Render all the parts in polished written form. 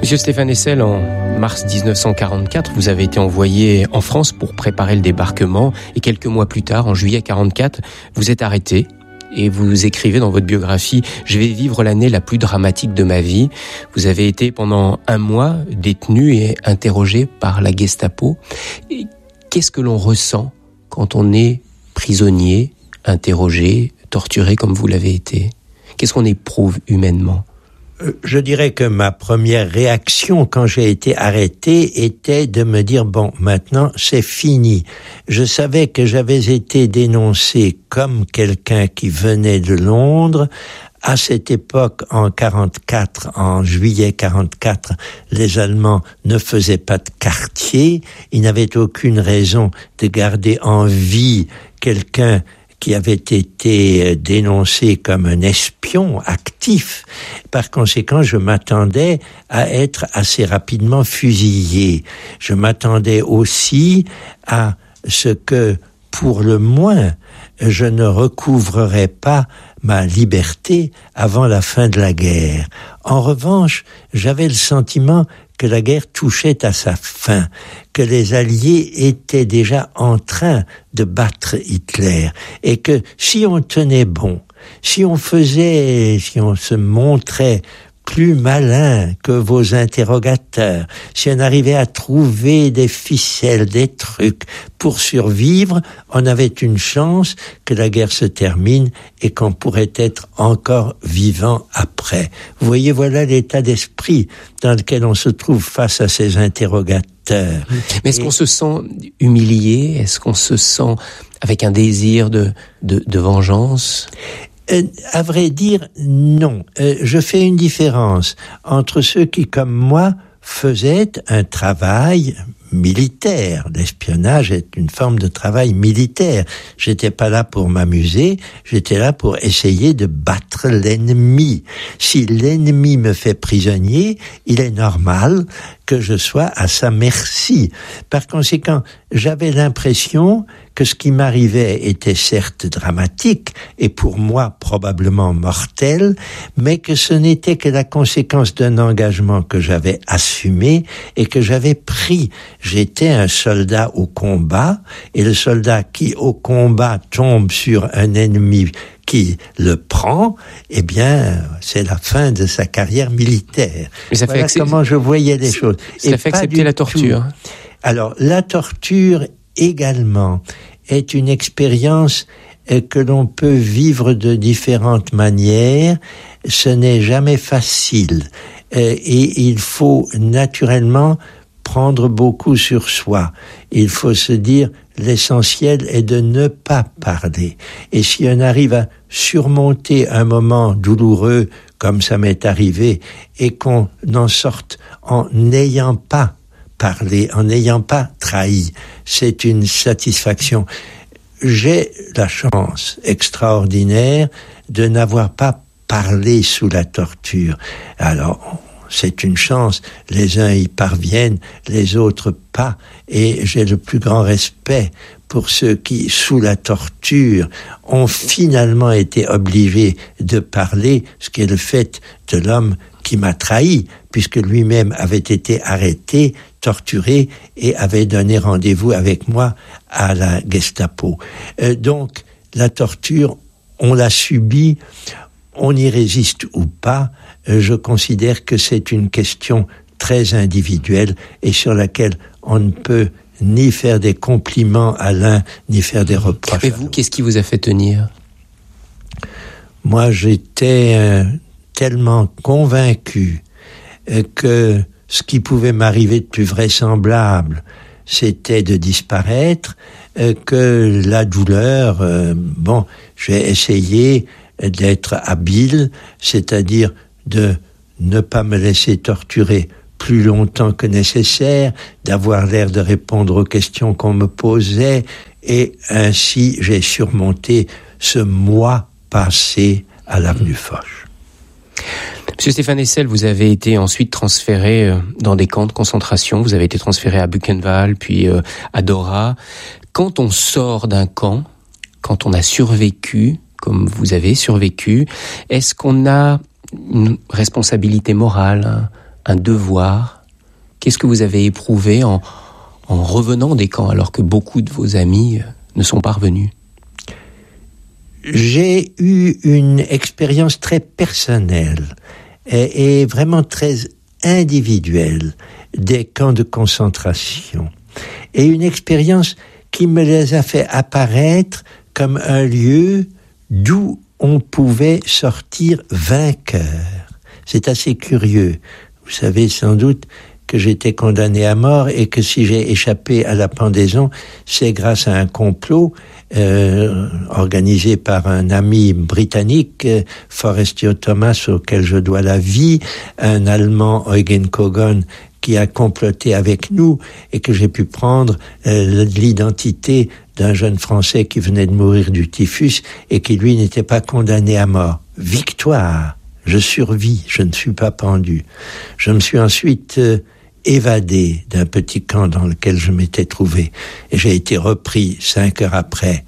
Monsieur Stéphane Hessel, en mars 1944, vous avez été envoyé en France pour préparer le débarquement et quelques mois plus tard, en juillet 1944, vous êtes arrêté et vous écrivez dans votre biographie « Je vais vivre l'année la plus dramatique de ma vie ». Vous avez été pendant 1 mois détenu et interrogé par la Gestapo. Et qu'est-ce que l'on ressent quand on est prisonnier, interrogé, torturé comme vous l'avez été? Qu'est-ce qu'on éprouve humainement? Je dirais que ma première réaction quand j'ai été arrêté était de me dire bon, maintenant c'est fini. Je savais que j'avais été dénoncé comme quelqu'un qui venait de Londres. À cette époque, en juillet 44, les Allemands ne faisaient pas de quartier. Ils n'avaient aucune raison de garder en vie quelqu'un qui avait été dénoncé comme un espion actif. Par conséquent, je m'attendais à être assez rapidement fusillé. Je m'attendais aussi à ce que, pour le moins, je ne recouvrerais pas ma liberté avant la fin de la guerre. En revanche, j'avais le sentiment que la guerre touchait à sa fin, que les Alliés étaient déjà en train de battre Hitler, et que si on tenait bon, si on se montrait plus malin que vos interrogateurs, si on arrivait à trouver des ficelles, des trucs pour survivre, on avait une chance que la guerre se termine et qu'on pourrait être encore vivant après. Vous voyez, voilà l'état d'esprit dans lequel on se trouve face à ces interrogateurs. Mais est-ce qu'on se sent humilié? Est-ce qu'on se sent avec un désir de vengeance? À vrai dire, non. Je fais une différence entre ceux qui, comme moi, faisaient un travail militaire. L'espionnage est une forme de travail militaire. J'étais pas là pour m'amuser, j'étais là pour essayer de battre l'ennemi. Si l'ennemi me fait prisonnier, il est normal que je sois à sa merci. Par conséquent, j'avais l'impression que ce qui m'arrivait était certes dramatique et pour moi probablement mortel, mais que ce n'était que la conséquence d'un engagement que j'avais assumé et que j'avais pris. J'étais un soldat au combat, et le soldat qui au combat tombe sur un ennemi qui le prend, eh bien, c'est la fin de sa carrière militaire. Mais ça voilà fait comment je voyais les choses. Ça fait accepter la torture. Alors, la torture également est une expérience que l'on peut vivre de différentes manières. Ce n'est jamais facile. Et il faut naturellement prendre beaucoup sur soi. Il faut se dire, l'essentiel est de ne pas parler. Et si on arrive à surmonter un moment douloureux, comme ça m'est arrivé, et qu'on en sorte en n'ayant pas parlé, en n'ayant pas trahi, c'est une satisfaction. J'ai la chance extraordinaire de n'avoir pas parlé sous la torture. Alors, c'est une chance, les uns y parviennent, les autres pas, et j'ai le plus grand respect pour ceux qui, sous la torture, ont finalement été obligés de parler, ce qui est le fait de l'homme qui m'a trahi, puisque lui-même avait été arrêté, torturé, et avait donné rendez-vous avec moi à la Gestapo. Donc, la torture, on l'a subie, on y résiste ou pas. Je considère que c'est une question très individuelle et sur laquelle on ne peut ni faire des compliments à l'un, ni faire des reproches. Et vous, qu'est-ce qui vous a fait tenir? Moi, j'étais tellement convaincu que ce qui pouvait m'arriver de plus vraisemblable, c'était de disparaître, que la douleur, j'ai essayé d'être habile, c'est-à-dire de ne pas me laisser torturer plus longtemps que nécessaire, d'avoir l'air de répondre aux questions qu'on me posait, et ainsi j'ai surmonté ce mois passé à l'avenue Foch. Monsieur Stéphane Hessel, vous avez été ensuite transféré dans des camps de concentration, vous avez été transféré à Buchenwald, puis à Dora. Quand on sort d'un camp, quand on a survécu, comme vous avez survécu, est-ce qu'on a une responsabilité morale, un devoir? Qu'est-ce que vous avez éprouvé en revenant des camps alors que beaucoup de vos amis ne sont pas revenus? J'ai eu une expérience très personnelle et vraiment très individuelle des camps de concentration. Et une expérience qui me les a fait apparaître comme un lieu d'où on pouvait sortir vainqueur. C'est assez curieux. Vous savez sans doute que j'étais condamné à mort et que si j'ai échappé à la pendaison, c'est grâce à un complot organisé par un ami britannique, Forrestio Thomas, auquel je dois la vie, un Allemand, Eugen Kogon, qui a comploté avec nous et que j'ai pu prendre l'identité d'un jeune Français qui venait de mourir du typhus et qui, lui, n'était pas condamné à mort. Victoire! Je survis, je ne suis pas pendu. Je me suis ensuite évadé d'un petit camp dans lequel je m'étais trouvé. Et j'ai été repris 5 heures après,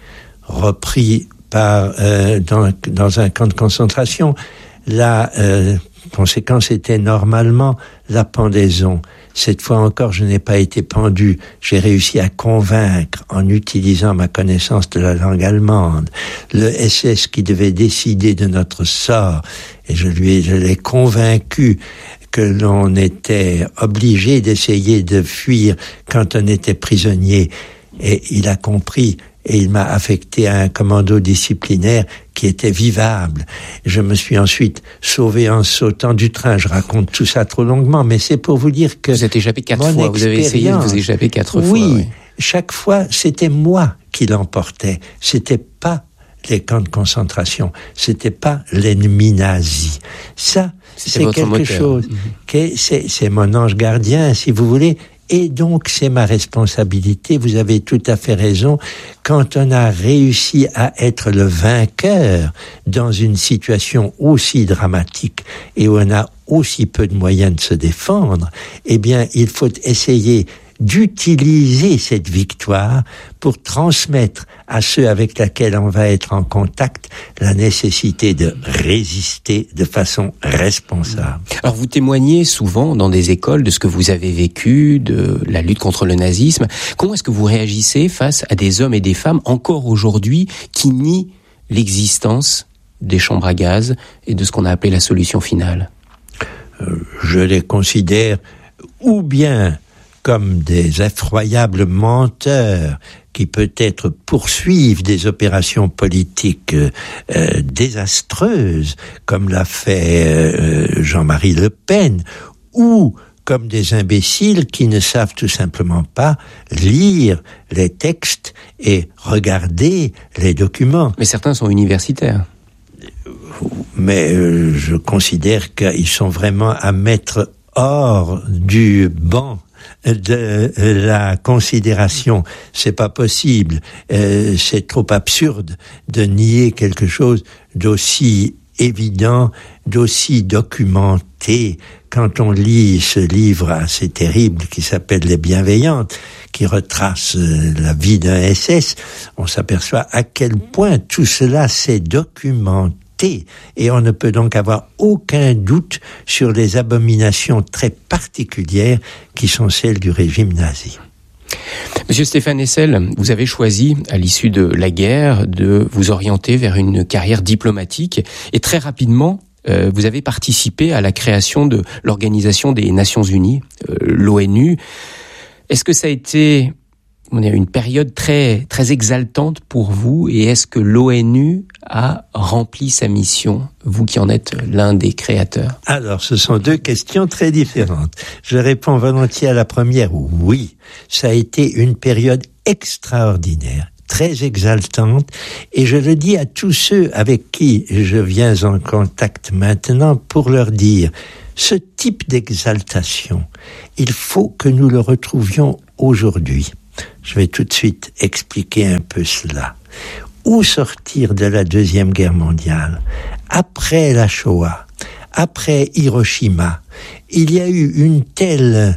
dans un camp de concentration. La conséquence était normalement la pendaison. Cette fois encore, je n'ai pas été pendu. J'ai réussi à convaincre, en utilisant ma connaissance de la langue allemande, le SS qui devait décider de notre sort. Et je l'ai convaincu que l'on était obligé d'essayer de fuir quand on était prisonnier. Et il a compris. Et il m'a affecté à un commando disciplinaire qui était vivable. Je me suis ensuite sauvé en sautant du train. Je raconte tout ça trop longuement, mais c'est pour vous dire que... Vous êtes échappé 4 fois, vous avez essayé de vous échapper 4 fois. Oui, chaque fois, c'était moi qui l'emportais. C'était pas les camps de concentration. C'était pas l'ennemi nazi. Ça, c'est quelque moteur. Chose c'est mon ange gardien, si vous voulez. Et donc, c'est ma responsabilité. Vous avez tout à fait raison. Quand on a réussi à être le vainqueur dans une situation aussi dramatique et où on a aussi peu de moyens de se défendre, eh bien, il faut essayer d'utiliser cette victoire pour transmettre à ceux avec lesquels on va être en contact la nécessité de résister de façon responsable. Alors vous témoignez souvent dans des écoles de ce que vous avez vécu, de la lutte contre le nazisme. Comment est-ce que vous réagissez face à des hommes et des femmes encore aujourd'hui qui nient l'existence des chambres à gaz et de ce qu'on a appelé la solution finale? Je les considère ou bien comme des effroyables menteurs qui peut-être poursuivent des opérations politiques désastreuses, comme l'a fait Jean-Marie Le Pen, ou comme des imbéciles qui ne savent tout simplement pas lire les textes et regarder les documents. Mais certains sont universitaires. Mais je considère qu'ils sont vraiment à mettre hors du banc de la considération. C'est pas possible. C'est trop absurde de nier quelque chose d'aussi évident, d'aussi documenté. Quand on lit ce livre assez terrible qui s'appelle Les Bienveillantes, qui retrace la vie d'un SS, on s'aperçoit à quel point tout cela s'est documenté. Et on ne peut donc avoir aucun doute sur les abominations très particulières qui sont celles du régime nazi. Monsieur Stéphane Hessel, vous avez choisi, à l'issue de la guerre, de vous orienter vers une carrière diplomatique et très rapidement, vous avez participé à la création de l'Organisation des Nations Unies, l'ONU. Est-ce que ça a été une période très, très exaltante pour vous et est-ce que l'ONU a rempli sa mission, vous qui en êtes l'un des créateurs? Alors, ce sont 2 questions très différentes. Je réponds volontiers à la première. Oui, ça a été une période extraordinaire, très exaltante, et je le dis à tous ceux avec qui je viens en contact maintenant pour leur dire, ce type d'exaltation, il faut que nous le retrouvions aujourd'hui. Je vais tout de suite expliquer un peu cela. Où sortir de la Deuxième Guerre mondiale? Après la Shoah, après Hiroshima, il y a eu une telle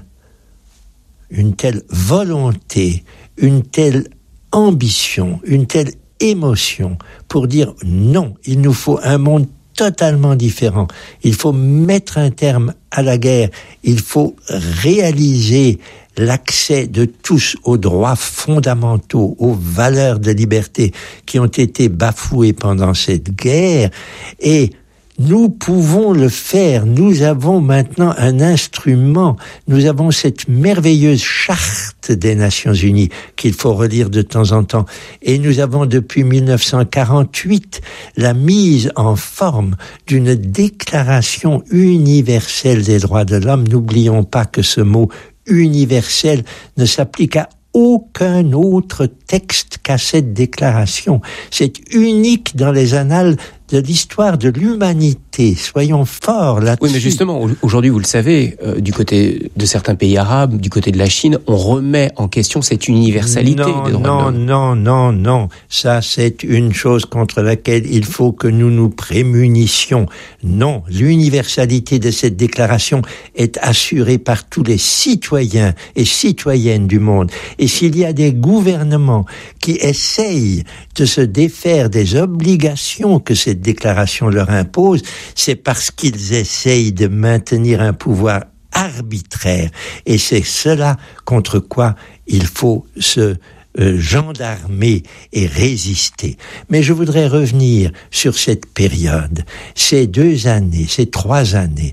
volonté, une telle ambition, une telle émotion pour dire non, il nous faut un monde totalement différent. Il faut mettre un terme à la guerre. Il faut réaliser l'accès de tous aux droits fondamentaux, aux valeurs de liberté qui ont été bafouées pendant cette guerre. Et nous pouvons le faire. Nous avons maintenant un instrument. Nous avons cette merveilleuse charte des Nations Unies qu'il faut relire de temps en temps. Et nous avons depuis 1948 la mise en forme d'une déclaration universelle des droits de l'homme. N'oublions pas que ce mot universel ne s'applique à aucun autre texte qu'à cette déclaration. C'est unique dans les annales de l'histoire de l'humanité. Soyons forts là-dessus. Oui, mais justement, aujourd'hui, vous le savez, du côté de certains pays arabes, du côté de la Chine, on remet en question cette universalité des droits de l'homme. Non. Ça, c'est une chose contre laquelle il faut que nous nous prémunissions. Non, l'universalité de cette déclaration est assurée par tous les citoyens et citoyennes du monde. Et s'il y a des gouvernements qui essayent de se défaire des obligations que cette déclaration leur impose, c'est parce qu'ils essayent de maintenir un pouvoir arbitraire. Et c'est cela contre quoi il faut se gendarmer et résister. Mais je voudrais revenir sur cette période. Ces 3 années,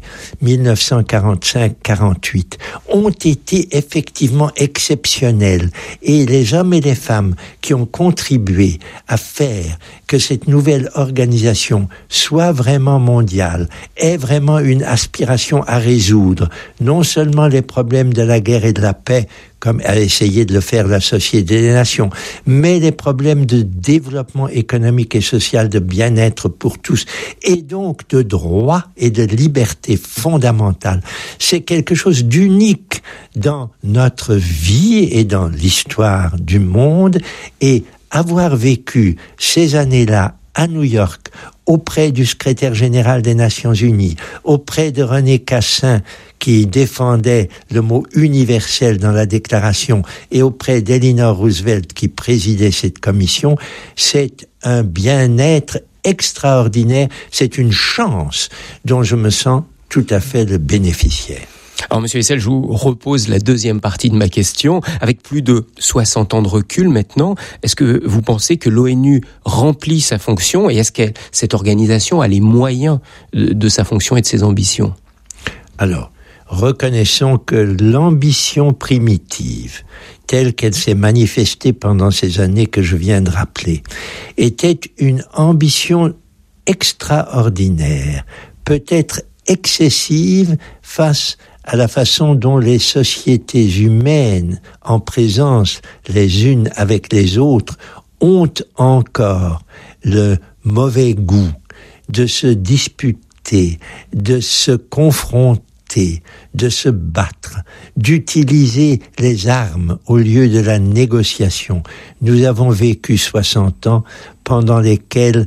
1945-48, ont été effectivement exceptionnelles. Et les hommes et les femmes qui ont contribué à faire que cette nouvelle organisation soit vraiment mondiale, ait vraiment une aspiration à résoudre non seulement les problèmes de la guerre et de la paix, comme a essayé de le faire la Société des Nations, mais les problèmes de développement économique et social, de bien-être pour tous, et donc de droits et de liberté fondamentale. C'est quelque chose d'unique dans notre vie et dans l'histoire du monde, et avoir vécu ces années-là à New York, auprès du secrétaire général des Nations Unies, auprès de René Cassin, qui défendait le mot universel dans la déclaration, et auprès d'Eleanor Roosevelt, qui présidait cette commission, c'est un bien-être extraordinaire, c'est une chance dont je me sens tout à fait le bénéficiaire. Alors, Monsieur Hessel, je vous repose la deuxième partie de ma question. Avec plus de 60 ans de recul maintenant, est-ce que vous pensez que l'ONU remplit sa fonction et est-ce que cette organisation a les moyens de sa fonction et de ses ambitions ? Alors, reconnaissons que l'ambition primitive, telle qu'elle s'est manifestée pendant ces années que je viens de rappeler, était une ambition extraordinaire, peut-être excessive face à la façon dont les sociétés humaines, en présence les unes avec les autres, ont encore le mauvais goût de se disputer, de se confronter, de se battre, d'utiliser les armes au lieu de la négociation. Nous avons vécu 60 ans pendant lesquels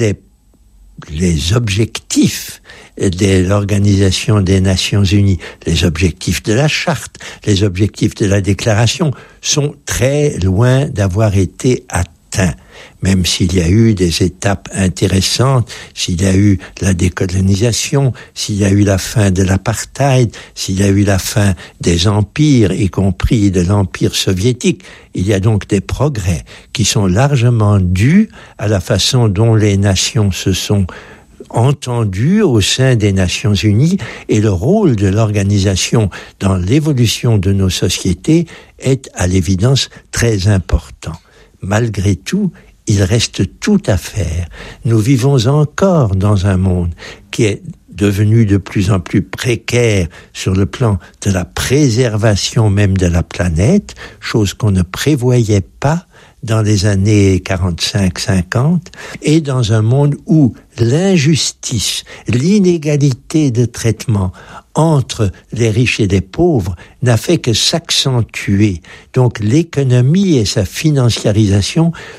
les objectifs de l'Organisation des Nations Unies, les objectifs de la Charte, les objectifs de la Déclaration sont très loin d'avoir été atteints. Même s'il y a eu des étapes intéressantes, s'il y a eu la décolonisation, s'il y a eu la fin de l'apartheid, s'il y a eu la fin des empires, y compris de l'Empire soviétique, il y a donc des progrès qui sont largement dus à la façon dont les nations se sont entendues au sein des Nations Unies, et le rôle de l'organisation dans l'évolution de nos sociétés est à l'évidence très important. Malgré tout, il reste tout à faire. Nous vivons encore dans un monde qui est devenu de plus en plus précaire sur le plan de la préservation même de la planète, chose qu'on ne prévoyait pas dans les années 45-50, et dans un monde où l'injustice, l'inégalité de traitement entre les riches et les pauvres n'a fait que s'accentuer. Donc l'économie et sa financiarisation